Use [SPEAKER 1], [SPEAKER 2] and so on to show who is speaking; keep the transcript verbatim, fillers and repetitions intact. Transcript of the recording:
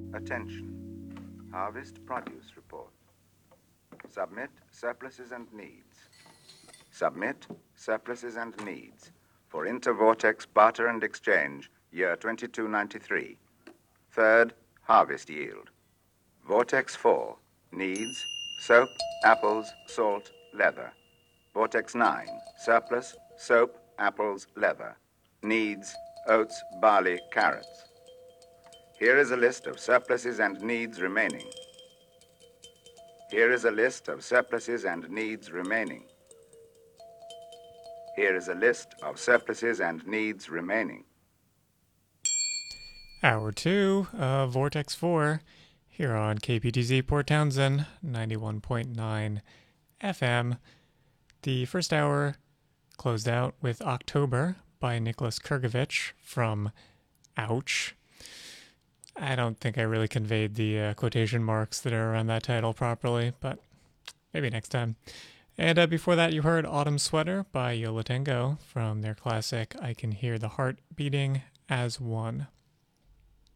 [SPEAKER 1] Attention. Harvest Produce Report. Submit surpluses and needs. Submit surpluses and needs for Intervortex Barter and Exchange, year twenty-two ninety-three. Third, harvest yield. Vortex four, needs, soap, apples, salt, leather. Vortex nine, surplus, soap, apples, leather. Needs, oats, barley, carrots. Here is a list of surpluses and needs remaining. Here is a list of surpluses and needs remaining. Here is a list of surpluses and needs remaining.
[SPEAKER 2] Hour two of Vortex four here on K P T Z Port Townsend ninety-one point nine F M. The first hour closed out with October by Nicholas Kurgovich from Ouch. I don't think I really conveyed the uh, quotation marks that are around that title properly, but maybe next time. And uh, before that, you heard Autumn Sweater by Yo La Tengo from their classic I Can Hear the Heart Beating as One.